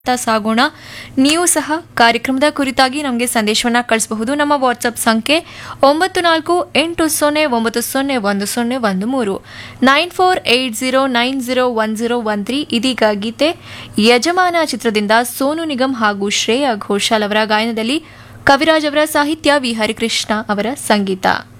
ಸಾಗೋಣ. ನೀವು ಸಹ ಕಾರ್ಯಕ್ರಮದ ಕುರಿತಾಗಿ ನಮಗೆ ಸಂದೇಶವನ್ನ ಕಳಿಸಬಹುದು. ನಮ್ಮ ವಾಟ್ಸ್ಆಪ್ ಸಂಖ್ಯೆ 9480901013 9480901013. ಇದೀಗ ಗೀತೆ ಯಜಮಾನ ಚಿತ್ರದಿಂದ ಸೋನು ನಿಗಮ್ ಹಾಗೂ ಶ್ರೇಯಾ ಘೋಷಾಲ್ ಅವರ ಗಾಯನದಲ್ಲಿ ಕವಿರಾಜ್ ಅವರ ಸಾಹಿತ್ಯ, ವಿ ಹರಿಕೃಷ್ಣ ಅವರ ಸಂಗೀತ.